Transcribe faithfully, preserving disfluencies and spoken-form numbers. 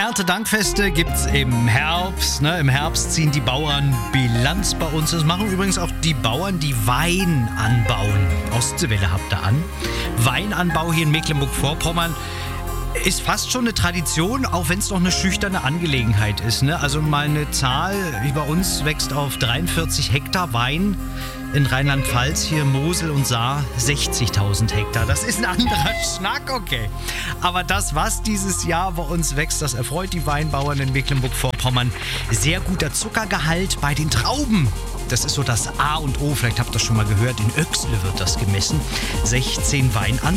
Erntedankfeste gibt's im Herbst. Ne? Im Herbst ziehen die Bauern Bilanz bei uns. Das machen übrigens auch die Bauern, die Wein anbauen. Ostseewelle habt ihr an. Weinanbau hier in Mecklenburg-Vorpommern ist fast schon eine Tradition, auch wenn es noch eine schüchterne Angelegenheit ist. Ne? Also mal eine Zahl, wie bei uns wächst auf dreiundvierzig Hektar Wein. In Rheinland-Pfalz, hier Mosel und Saar, sechzigtausend Hektar. Das ist ein anderer Schnack, okay. Aber das, was dieses Jahr bei uns wächst, das erfreut die Weinbauern in Mecklenburg-Vorpommern. Sehr guter Zuckergehalt bei den Trauben. Das ist so das A und O, vielleicht habt ihr das schon mal gehört, in Oechsle wird das gemessen. sechzehn Wein an